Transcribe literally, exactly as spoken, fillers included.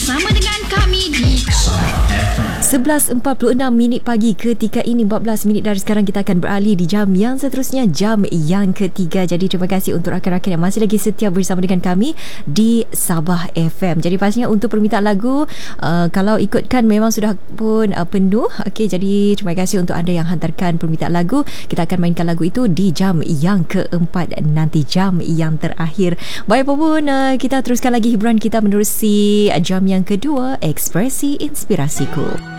bersama dengan kami di sebelas empat puluh enam minit pagi ketika ini. Empat belas minit dari sekarang kita akan beralih di jam yang seterusnya, jam yang ketiga. Jadi terima kasih untuk rakan-rakan yang masih lagi setia bersama dengan kami di Sabah F M. Jadi pastinya untuk permintaan lagu, uh, kalau ikutkan memang sudah pun uh, penuh. Okey, jadi terima kasih untuk anda yang hantarkan permintaan lagu. Kita akan mainkan lagu itu di jam yang keempat nanti, jam yang terakhir. Baik apapun, uh, kita teruskan lagi hiburan kita menerusi jam yang kedua, Ekspresi Inspirasiku.